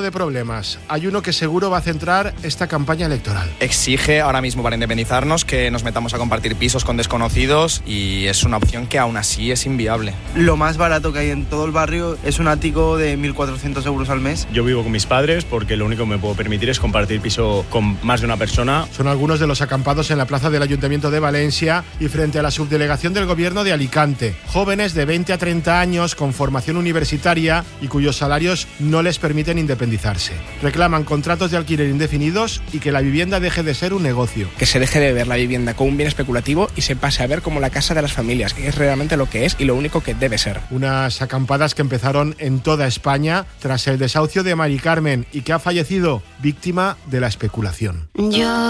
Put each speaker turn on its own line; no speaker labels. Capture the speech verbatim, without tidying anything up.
lleno de problemas. Hay uno que seguro va a centrar esta campaña electoral.
Exige ahora mismo para independizarnos que nos metamos a compartir pisos con desconocidos y es una opción que aún así es inviable.
Lo más barato que hay en todo el barrio es un ático de mil cuatrocientos euros al mes.
Yo vivo con mis padres porque lo único que me puedo permitir es compartir piso con más de una persona.
Son algunos de los acampados en la plaza del Ayuntamiento de Valencia y frente a la subdelegación del Gobierno de Alicante. Jóvenes de veinte a treinta años con formación universitaria y cuyos salarios no les permiten independizarse. Reclaman contratos de alquiler indefinidos y que la vivienda deje de ser un negocio.
Que se deje de ver la vivienda como un bien especulativo y se pase a ver como la casa de las familias, que es realmente lo que es y lo único que debe ser.
Unas acampadas que empezaron en toda España tras el desahucio de Mari Carmen y que ha fallecido víctima de la especulación.
Yo